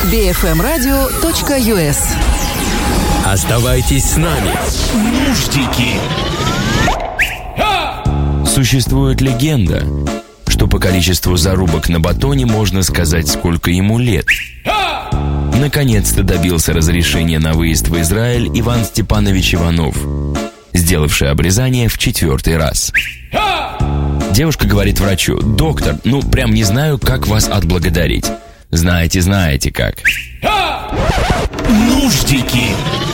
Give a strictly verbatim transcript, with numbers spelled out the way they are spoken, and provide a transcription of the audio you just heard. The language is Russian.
би эф эм радио точка ю эс. Оставайтесь с нами. Нуждики. Существует легенда, что по количеству зарубок на батоне можно сказать, сколько ему лет. Наконец-то добился разрешения на выезд в Израиль Иван Степанович Иванов, сделавший обрезание в четвертый раз. Девушка говорит врачу: «Доктор, ну прям не знаю, как вас отблагодарить». «Знаете, знаете как». Нуждики.